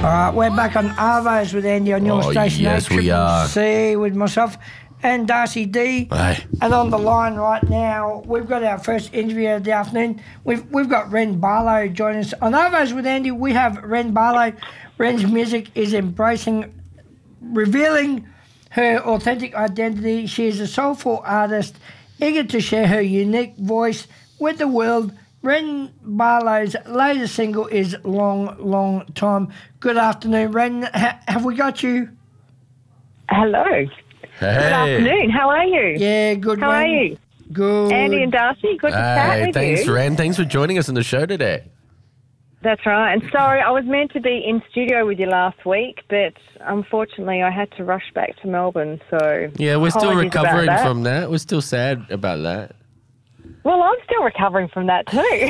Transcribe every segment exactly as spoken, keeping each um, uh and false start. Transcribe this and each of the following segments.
All right, we're back on Arvos with Andy on your Oh, station. yes, we are. C with myself and Darcy D. Hey. And on the line right now, we've got our first interview of the afternoon. We've we've got Ren Barlow joining us on Arvos with Andy. We have Ren Barlow. Ren's music is embracing, revealing her authentic identity. She is a soulful artist, eager to share her unique voice with the world. Ren Barlow's latest single is Long, Long Time. Good afternoon, Ren. Ha- have we got you? Hello. Hey. Good afternoon. How are you? Yeah, good. How Ren. are you? Good. Andy and Darcy, good to chat Hey, with thanks, you. Ren. Thanks for joining us on the show today. That's right. And sorry, I was meant to be in studio with you last week, but unfortunately I had to rush back to Melbourne. So Yeah, we're still apologies about recovering that. from that. We're still sad about that. Well, I'm still recovering from that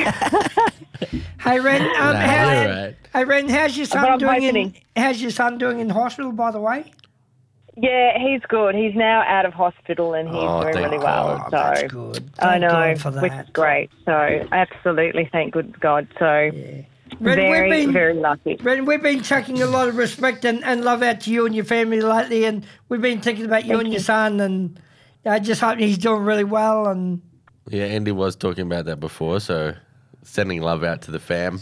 too. Hey, Ren. Um, Nah, how, you're right. Hey, Ren. How's your But son I'm doing? In, hoping- how's your son doing in hospital? By the way. Yeah, he's good. He's now out of hospital and he's Oh, doing thank really well. Oh, so that's good. I Thank know, God for which that. is great. So absolutely, thank good God. So Ren, very, we've been, very lucky. Ren, we've been chucking a lot of respect and, and love out to you and your family lately, and we've been thinking about you Thank and you. your son, and I just hope he's doing really well. And Yeah, Andy was talking about that before, so sending love out to the fam.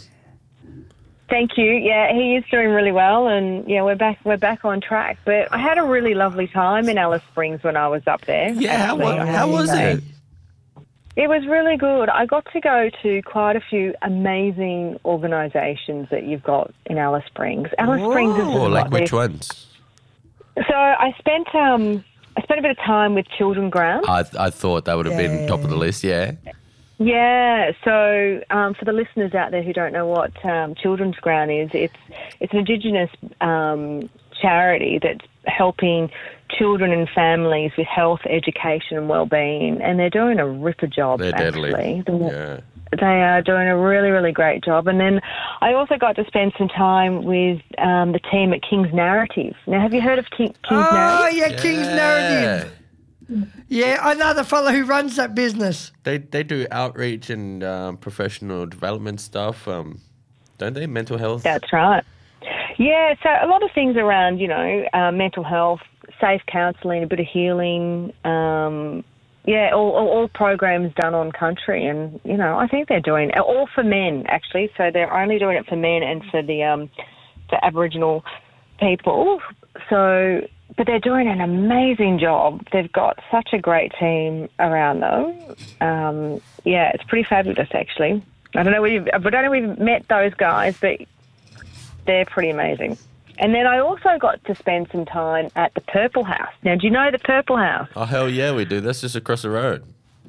Thank you. Yeah, he is doing really well, and yeah, we're back. We're back on track. But I had a really lovely time in Alice Springs when I was up there. Yeah, how, actually. wa- I how have to was say. it? It was really good. I got to go to quite a few amazing organisations that you've got in Alice Springs. Alice Springs is Oh, just like got which this- ones? So I spent um I spent a bit of time with Children Ground. I I thought that would have been top of the list, yeah. Yeah, so um, for the listeners out there who don't know what um, Children's Ground is, it's it's an Indigenous um, charity that's helping children and families with health, education and well-being, and they're doing a ripper job, They're actually. deadly. They're- Yeah. They are doing a really, really great job. And then I also got to spend some time with um, the team at King's Narrative. Now, have you heard of King, King's oh Narrative? yeah, King's Narrative. Yeah, I know the fellow who runs that business. They they do outreach and um, professional development stuff, um, don't they? Mental health. That's right. Yeah, so a lot of things around, you know, uh, mental health, safe counselling, a bit of healing, um, yeah, all, all, all programs done on country. And, you know, I think they're doing, all for men, actually. So they're only doing it for men and for the, um, the Aboriginal people. So, but they're doing an amazing job. They've got such a great team around them. Um, yeah, it's pretty fabulous, actually. I don't know whether you've, I don't know if you've met those guys, but they're pretty amazing. And then I also got to spend some time at the Purple House. Now, do you know the Purple House? Oh, hell yeah, we do. That's just across the road.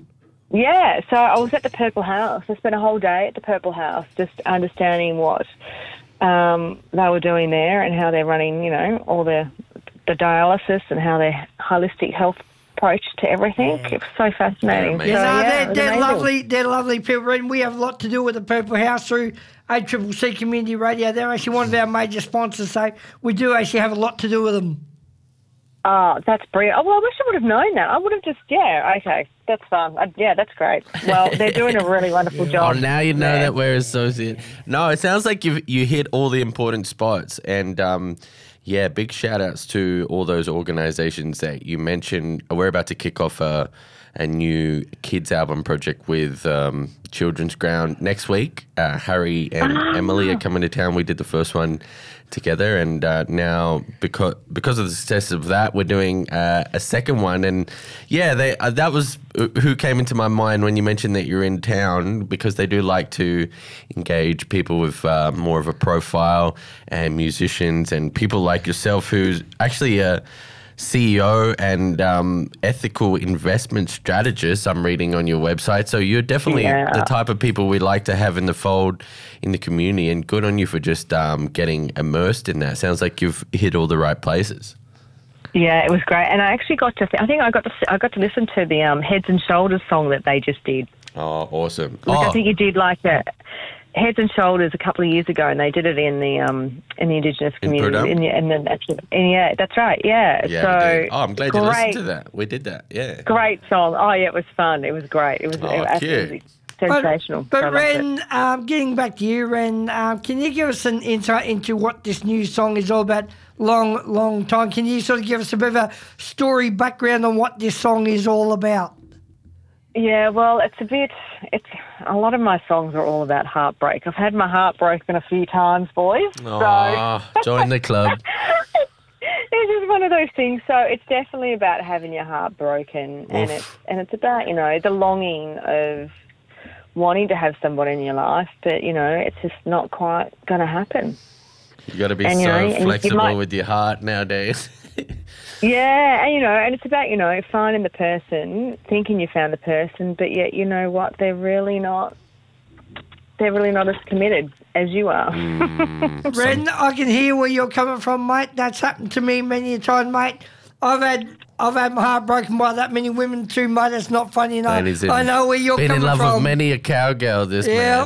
Yeah, so I was at the Purple House. I spent a whole day at the Purple House just understanding what um, they were doing there and how they're running, you know, all the, the dialysis and how their holistic health approach to everything. It was so fascinating. Yeah, So, You know, yeah, it they're, was they're amazing. lovely. They're lovely people, and we have a lot to do with the Purple House through A C C C Community Radio. They're actually one of our major sponsors, so we do actually have a lot to do with them. Oh, that's brilliant. Oh, well, I wish I would have known that. I would have just, yeah, okay, that's fun. Uh, yeah, that's great. Well, they're doing a really wonderful Oh, job. now you know Yeah. that we're associated. No, it sounds like you you hit all the important spots. And um, yeah, big shout outs to all those organizations that you mentioned. We're about to kick off a, a new kids album project with um, Children's Ground next week. Uh, Harry and Emily are coming to town. We did the first one together, and uh, now because because of the success of that, we're doing uh, a second one. And yeah, they uh, that was who came into my mind when you mentioned that you're in town, because they do like to engage people with uh, more of a profile, and musicians and people like yourself, who's actually a C E O and um, ethical investment strategist, I'm reading on your website. So you're definitely Yeah. the type of people we like to have in the fold in the community, and good on you for just um, getting immersed in that. Sounds like you've hit all the right places. Yeah, it was great, and I actually got to. Th- I think I got to. I got to listen to the um, Heads and Shoulders song that they just did. Oh, awesome. Which oh, I think you did like a Heads and Shoulders a couple of years ago, and they did it in the um in the Indigenous In community. Prudhoe? In the, and then that's and yeah, that's right. Yeah. yeah, so we did. Oh, I'm glad great, you listened to that. We did that, yeah. Great song. Oh yeah, it was fun. It was great. It was Oh, it was cute. absolutely sensational. But, I but loved it. Ren, um, getting back to you, Ren, um, can you give us an insight into what this new song is all about? Long, long time. Can you sort of give us a bit of a story background on what this song is all about? Yeah, well, it's a bit, it's, a lot of my songs are all about heartbreak. I've had my heart broken a few times, boys. Aw, join the club. It's just one of those things. So it's definitely about having your heart broken, and Oof. it's and it's about, you know, the longing of wanting to have somebody in your life, but you know, it's just not quite going to happen. You got to be And, you so know, and you flexible might- with your heart nowadays. Yeah, and you know, and it's about, you know, finding the person, thinking you found the person, but yet you know what, they're really not. They're really not as committed as you are. Mm, Ren, I can hear where you're coming from, mate. That's happened to me many a time, mate. I've had I've had my heart broken by that many women too, mate. It's not funny enough. Man, he's in- I know where you're Been coming in love from. with many a cowgirl, this Yeah. man.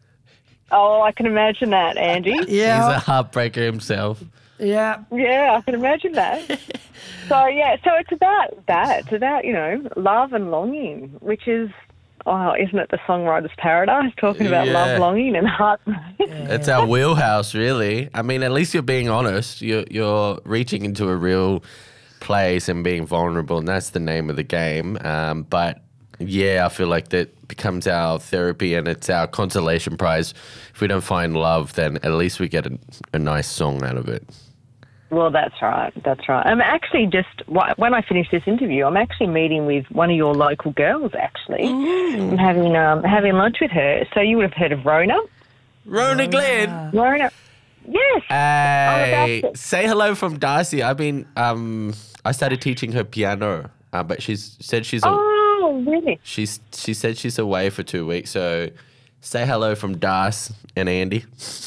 Oh, I can imagine that, Andy. Yeah, He's a heartbreaker himself. yeah. Yeah, I can imagine that. So, yeah, so it's about that. It's about, you know, love and longing, which is, oh, isn't it the songwriter's paradise, talking about Yeah. love, longing and heart? It's our wheelhouse, really. I mean, at least you're being honest. You're, you're reaching into a real place and being vulnerable, and that's the name of the game. Um, but, yeah, I feel like that becomes our therapy and it's our consolation prize. If we don't find love, then at least we get a, a nice song out of it. Well, that's right. That's right. I'm actually just, when I finish this interview, I'm actually meeting with one of your local girls, actually. I'm having um, having lunch with her. So you would have heard of Rona. Rona Glenn. Rona. Yes. Hey, about it. say hello from Darcy. I've been, um, I started teaching her piano, uh, but she's said she's, a, Oh, really? she's, she said she's away for two weeks. So say hello from Darcy and Andy.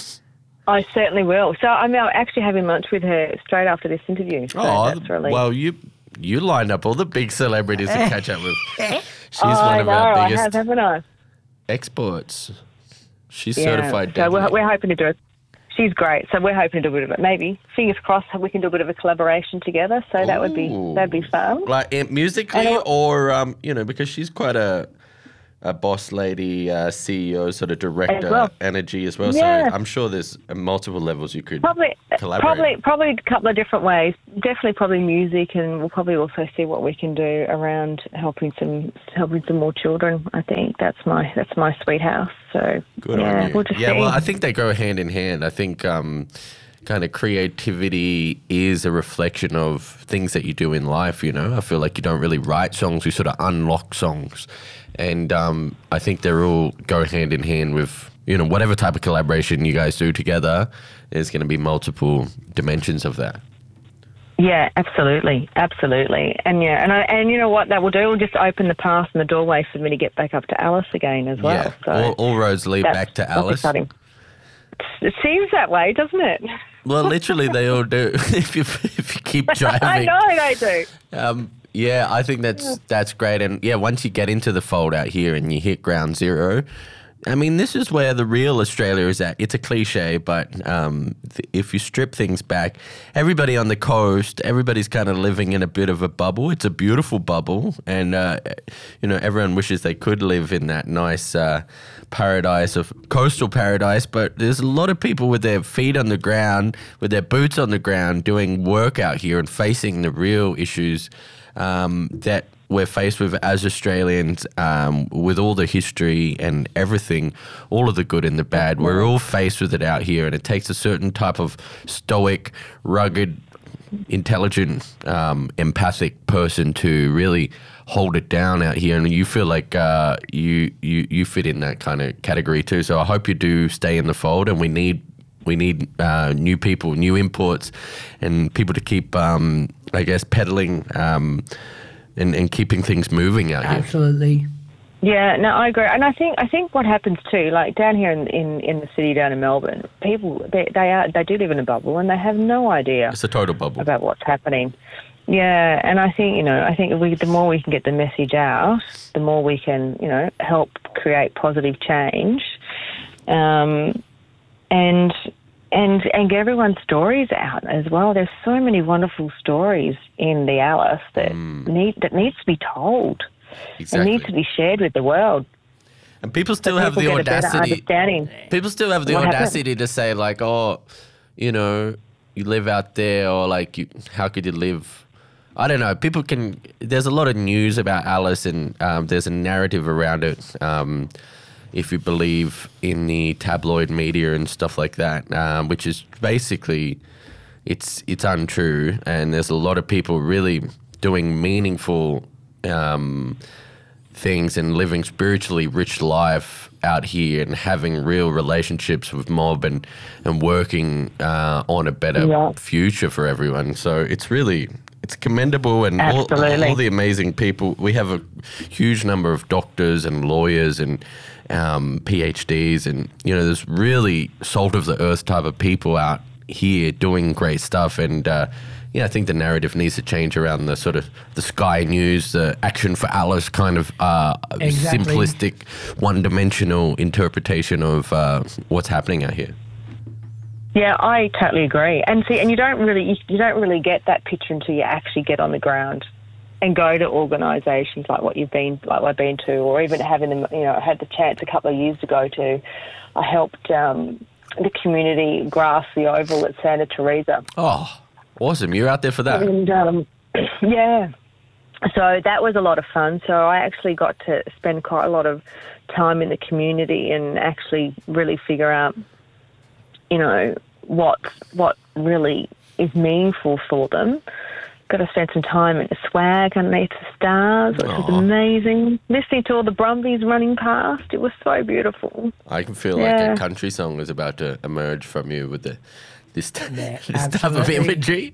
I certainly will. So I'm now actually having lunch with her straight after this interview. So that's really... well, you you lined up all the big celebrities to catch up with. She's Oh, one I of know, our I have, biggest haven't I? exports. She's Yeah. certified. So we're, deadly. we're hoping to do it. She's great. So we're hoping to do a bit of it. Maybe, fingers crossed, we can do a bit of a collaboration together. So that would be Ooh. that'd be fun. Like eh, musically, And it- or um, you know, because she's quite a a boss lady, uh, C E O, sort of director well. energy as well. Yeah. So I'm sure there's uh, multiple levels you could Probably, collaborate. probably, probably a couple of different ways. Definitely, probably music, and we'll probably also see what we can do around helping some helping some more children. I think that's my that's my sweet house. So Good yeah, on you. we'll just yeah, see. well, I think they go hand in hand. I think um, kind of creativity is a reflection of things that you do in life, you know. I feel like you don't really write songs, you sort of unlock songs. And um, I think they're all go hand in hand with, you know, whatever type of collaboration you guys do together, there's going to be multiple dimensions of that. Yeah, absolutely, absolutely, and yeah, and I, and you know what that will do? Will just open the path and the doorway for me to get back up to Alice again as well. yeah, So all, all roads lead that's- back to that's Alice. exciting. It seems that way, doesn't it? Well, literally, they all do. if you if you keep driving, I know they do. Um, yeah, I think that's that's great, and yeah, once you get into the fold out here and you hit ground zero, I mean, this is where the real Australia is at. It's a cliche, but um, th- if you strip things back, everybody on the coast, everybody's kind of living in a bit of a bubble. It's a beautiful bubble, and uh, you know, everyone wishes they could live in that nice uh, paradise of coastal paradise. But there's a lot of people with their feet on the ground, with their boots on the ground, doing work out here and facing the real issues um, that we're faced with as Australians, um, with all the history and everything, all of the good and the bad. We're all faced with it out here, and it takes a certain type of stoic, rugged, intelligent, um, empathic person to really hold it down out here. And you feel like uh, you, you you fit in that kind of category too. So I hope you do stay in the fold, and we need we need uh, new people, new imports, and people to keep, um, I guess, peddling. Um, And, and keeping things moving out here. Absolutely. Yeah, no, I agree, and I think I think what happens too, like down here in, in, in the city down in Melbourne, people they they are they do live in a bubble and they have no idea It's a total bubble. about what's happening. Yeah, and I think you know I think if we, the more we can get the message out, the more we can you know help create positive change, um, and. And and get everyone's stories out as well. There's so many wonderful stories in the Alice that Mm. need that needs to be told. Exactly. It needs to be shared with the world. And people still so have people the get a better audacity. understanding. People still have the What audacity to say like, oh, you know, you live out there, or like, you, how could you live? I don't know. People can. There's a lot of news about Alice, and um, there's a narrative around it. Um, if you believe in the tabloid media and stuff like that, um, which is basically, it's it's untrue, and there's a lot of people really doing meaningful um, things and living spiritually rich life out here and having real relationships with mob and and working uh, on a better Yeah. future for everyone. So it's really it's commendable, and all, Absolutely. all the amazing people. We have a huge number of doctors and lawyers and um, PhDs, and you know, there's really salt of the earth type of people out here doing great stuff. And uh, yeah, I think the narrative needs to change around the sort of the Sky News, the Action for Alice kind of uh, Exactly. simplistic, one-dimensional interpretation of uh, what's happening out here. Yeah, I totally agree. And see, and you don't really you, you don't really get that picture until you actually get on the ground and go to organisations like what you've been like I've been to, or even having them. You know, I had the chance a couple of years to go to. I helped um, the community grass the oval at Santa Teresa. Oh, awesome! You're out there for that. And um, yeah, so that was a lot of fun. So I actually got to spend quite a lot of time in the community and actually really figure out, you know, what what really is meaningful for them. Got to spend some time in the swag underneath the stars, which was Aw. amazing. Listening to all the Brumbies running past, it was so beautiful. I can feel Yeah. like a country song is about to emerge from you with the this, Yeah, this type of absolutely. imagery.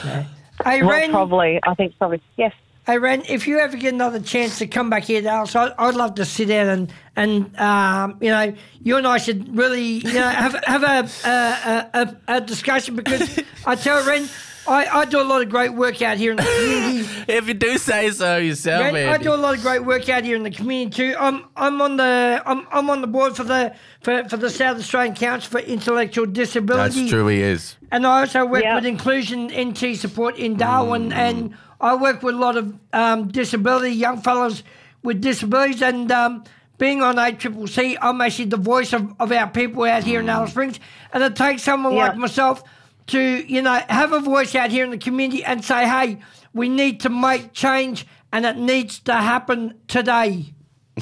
Hey, Well, Ren, probably, I think probably, yes. hey, Ren, if you ever get another chance to come back here to Alice, I, I'd love to sit down and, and um, you know, you and I should really, you know, have, have a, a, a, a discussion, because I tell Ren, I, I do a lot of great work out here in the community. If you do say so yourself, Ren, man. I do a lot of great work out here in the community too. I'm I'm on the I'm I'm on the board for the for, for the South Australian Council for Intellectual Disability. That's true, he is. And I also work Yeah. with Inclusion N T Support in Darwin, and I work with a lot of um, disability, young fellows with disabilities, and um, being on A C C C, I'm actually the voice of, of our people out here in Alice Springs, and it takes someone Yeah. like myself to, you know, have a voice out here in the community and say, hey, we need to make change, and it needs to happen today.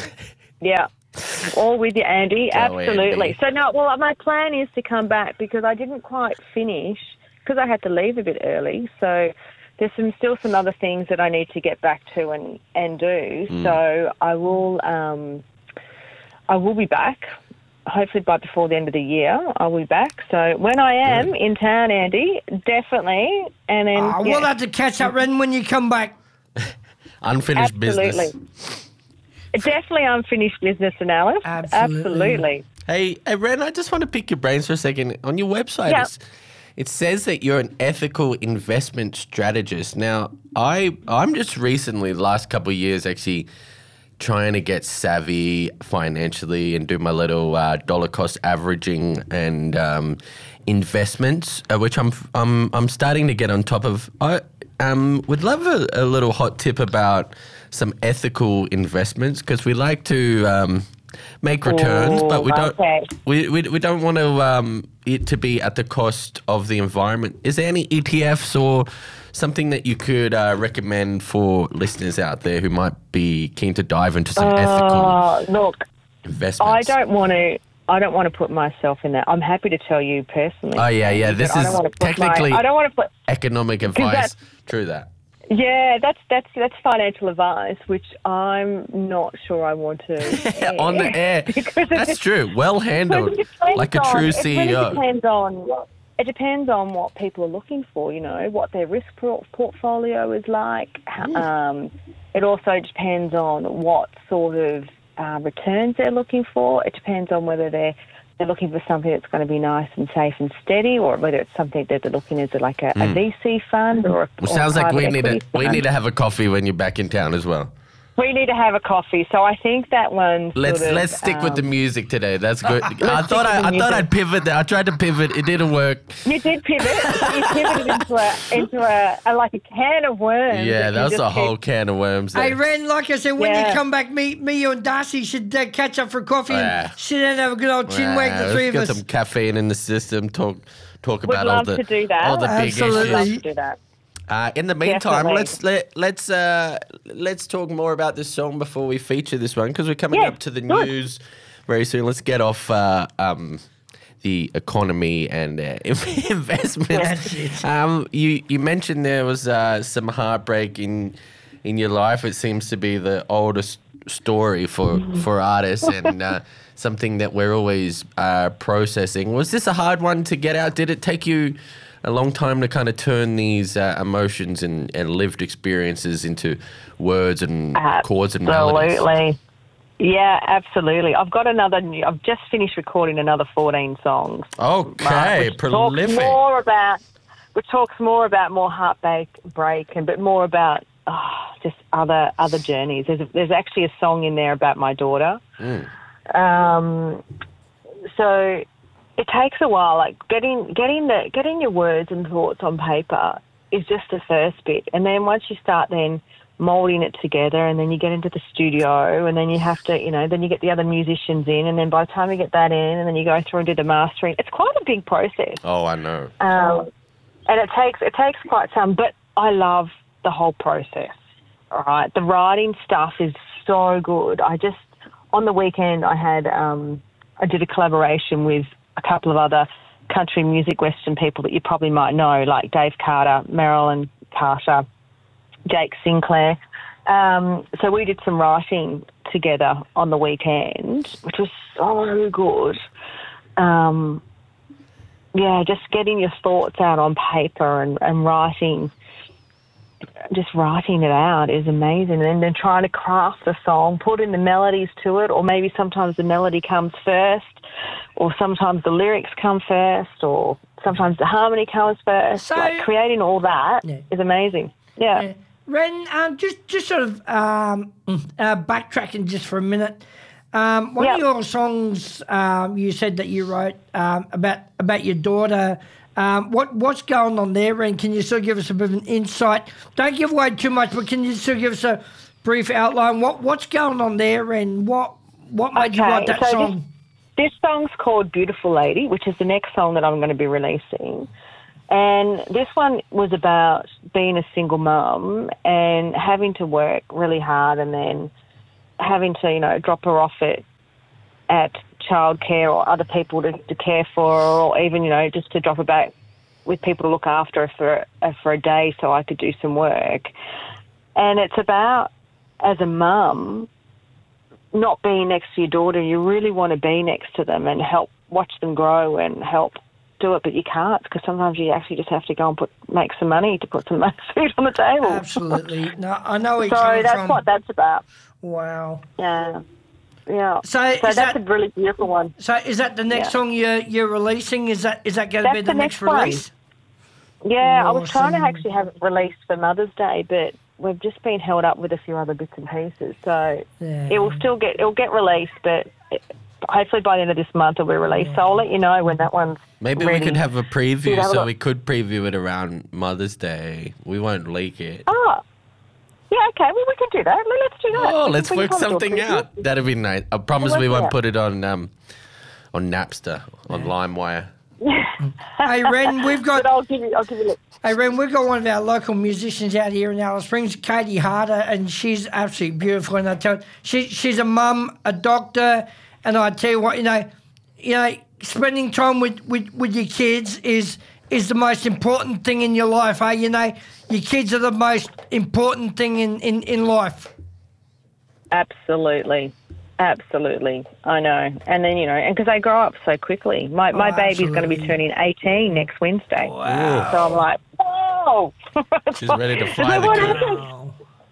Yeah. All with you, Andy. Go, Absolutely. Andy. So, no, well, my plan is to come back because I didn't quite finish because I had to leave a bit early. So there's some still some other things that I need to get back to and, and do. So I will um, I will be back. Hopefully by before the end of the year, I'll be back. So when I am in town, Andy, definitely. And then Oh, yeah, We'll have to catch up, Ren, when you come back. Unfinished absolutely. business. Definitely unfinished business analysis. Absolutely. Absolutely. Hey, hey, Ren, I just want to pick your brains for a second. On your website, Yeah. it's, it says that you're an ethical investment strategist. Now, I, I'm just recently, the last couple of years, actually trying to get savvy financially and do my little uh, dollar cost averaging and um, investments, uh, which I'm, I'm I'm starting to get on top of. I um, would love a, a little hot tip about some ethical investments, because we like to um, make returns, but we don't okay. we, we, we don't want to um, it to be at the cost of the environment. Is there any E T Fs or something that you could uh, recommend for listeners out there who might be keen to dive into some ethical Uh, look, investments? I don't want to. I don't want to put myself in that. I'm happy to tell you personally. Oh yeah, yeah. Andy, This but I is don't wanna put my- technically I don't want to put. economic advice. that's- True that. Yeah, that's that's that's financial advice, which I'm not sure I want to. On the air. Because That's it- true. Well handled, Well, it depends like a on- true It C E really O. depends on. It depends on what people are looking for. You know, what their risk por- portfolio is like. Um, it also depends on what sort of uh, returns they're looking for. It depends on whether they're they're looking for something that's going to be nice and safe and steady, or whether it's something that they're looking at like a, a V C fund or a. Well, or sounds a like we private need to equity we fund. need to have a coffee when you're back in town as well. We need to have a coffee. So I think that one. Let's sort of, let's stick um, with the music today. That's good. I stick thought I, with the I thought music. I'd pivot there. I tried to pivot. It didn't work. You did pivot. You pivoted into a into a, a like a can of worms. Yeah, that that you was just a whole keep- can of worms Hey, there. Ren, like I said, when Yeah. you come back, me, me, you and Darcy should uh, catch up for coffee Yeah. and sit down and have a good old chin wag, Wow, the let's three of get us. some caffeine in the system. Talk talk Would about all love the to do that. all the big Absolutely. issues. Love to do that. Uh, in the meantime, Definitely. let's let let's uh, let's talk more about this song before we feature this one because we're coming Yeah, up to the good. news very soon. Let's get off uh, um, the economy and uh, investments. That's it. Um, you you mentioned there was uh, some heartbreak in in your life. It seems to be the oldest story for for artists and. Uh, Something that we're always uh, processing. Was this a hard one to get out? Did it take you a long time to kind of turn these uh, emotions and, and lived experiences into words and chords and melodies? Absolutely. Yeah, absolutely. I've got another. New, I've just finished recording another fourteen songs. Okay, which prolific. Talks more about, which talks more about more heartbreak, break, and but more about oh, just other other journeys. There's a, there's actually a song in there about my daughter. Mm. Um, so it takes a while. Like getting getting the getting your words and thoughts on paper is just the first bit, and then once you start then molding it together, and then you get into the studio, and then you have to, you know, then you get the other musicians in, and then by the time you get that in, and then you go through and do the mastering. It's quite a big process, Oh, I know. um, and it takes it takes quite some. But I love the whole process. All right, the writing stuff is so good. I just on the weekend I had um, I did a collaboration with a couple of other country music western people that you probably might know, like Dave Carter, Marilyn Carter, Jake Sinclair. Um, so we did some writing together on the weekend, which was so good. Um, yeah, just getting your thoughts out on paper and, and writing, just writing it out is amazing. And then trying to craft the song, put in the melodies to it, or maybe sometimes the melody comes first, or sometimes the lyrics come first, or sometimes the harmony comes first. So- like creating all that Yeah. is amazing. Yeah. Yeah. Ren, um, just just sort of um, uh, backtracking just for a minute. Um, one of Yep. your songs, um, you said that you wrote um, about about your daughter. Um, what what's going on there, Ren? Can you sort of give us a bit of an insight? Don't give away too much, but can you sort of give us a brief outline? What what's going on there, Ren? What what made you Okay, write that so song? This song's called Beautiful Lady, which is the next song that I'm going to be releasing. And this one was about being a single mum and having to work really hard and then having to, you know, drop her off at, at childcare or other people to, to care for her, or even, you know, just to drop her back with people to look after her for, uh, for a day so I could do some work. And it's about, as a mum, not being next to your daughter. You really want to be next to them and help watch them grow and help do it, but you can't, because sometimes you actually just have to go and put make some money to put some food on the table. Absolutely. No, I know where So you're coming that's from. what that's about. Wow. Yeah, yeah. So So is that's that- a really beautiful one. So is that the next Yeah. song you're you're releasing? Is that is that going to be That's the, the next next one. release? Yeah, I was trying to Awesome. actually have it released for Mother's Day, but we've just been held up with a few other bits and pieces. So Yeah. it will still get it'll get released, but it, hopefully by the end of this month it'll be released. So I'll let you know when that one's Maybe ready. we could have a preview, have a so look. we could preview it around Mother's Day. We won't leak it. Oh, yeah, okay. Well, we can do that. Well, let's do that. Oh, We- let's we can work probably do a something preview. out. That'd be nice. I promise We'll we work it won't out. put it on um on Napster, on LimeWire. Hey Ren, we've got But I'll give you. I'll give you. hey Ren, we've got one of our local musicians out here in Alice Springs, Katie Harder, and she's absolutely beautiful. And I tell you, she she's a mum, a doctor, and I tell you what, you know, you know, spending time with, with, with your kids is is the most important thing in your life, eh? You know, your kids are the most important thing in, in, in life. Absolutely. Absolutely. I know. And then, you know, and because they grow up so quickly. My my Oh, baby's going to be absolutely. turning eighteen next Wednesday. Wow. So I'm like, whoa. She's ready to fly the What coop. happened? Wow.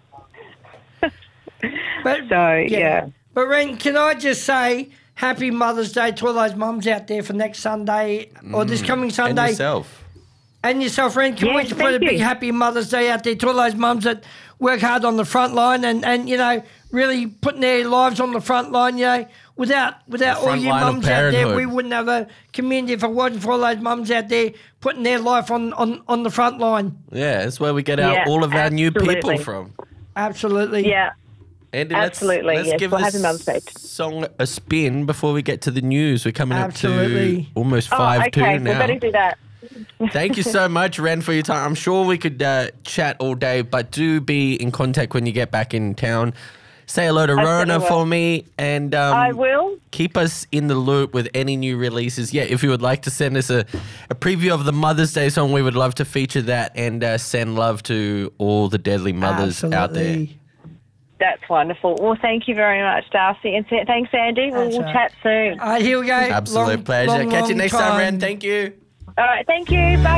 But So, yeah. But Ren, can I just say happy Mother's Day to all those mums out there for next Sunday or this coming And Sunday. yourself. And yourself, Ren, can Yes, we just put thank a big you. happy Mother's Day out there to all those mums that work hard on the front line and, and you know, really putting their lives on the front line, you know. Without without all front you line of mums out there, parenthood. we wouldn't have a community if it wasn't for all those mums out there putting their life on, on, on the front line. Yeah, that's where we get our, Yeah, all of our new people absolutely. from. Absolutely. Yeah. Andy, Absolutely, let's, let's yes. give Well, this happy Mum's Day. song a spin before we get to the news. We're coming up to Absolutely. almost Oh, five two okay. now. We better do that. Thank you so much, Ren, for your time. I'm sure we could uh, chat all day, but do be in contact when you get back in town. Say hello to I Rona certainly will. for me, and um, I will. keep us in the loop with any new releases. Yeah, if you would like to send us a, a preview of the Mother's Day song, we would love to feature that and uh, send love to all the deadly mothers Absolutely. out there. That's wonderful. Well, thank you very much, Darcy. And thanks, Andy. We'll, That's we'll all chat soon. All right, here we go. Absolute Long- pleasure. long, Catch you long next time, Ren. Thank you. All right. Thank you. Bye.